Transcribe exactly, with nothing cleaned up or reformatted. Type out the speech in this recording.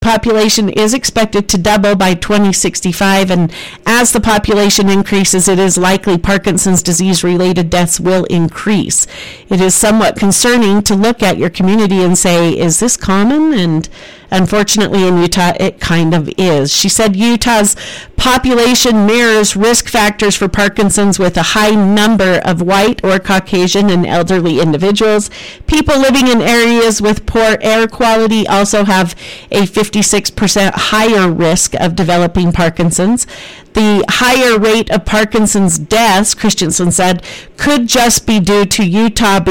population is expected to double by twenty sixty-five, and as the population increases, it is likely Parkinson's disease-related deaths will increase. It is somewhat concerning to look at your community and say, is this common? And unfortunately, in Utah, it kind of is. She said Utah's population mirrors risk factors for Parkinson's with a high number of white or Caucasian and elderly individuals. People living in areas with poor air quality also have a fifty-six percent higher risk of developing Parkinson's. The higher rate of Parkinson's deaths, Christensen said, could just be due to Utah being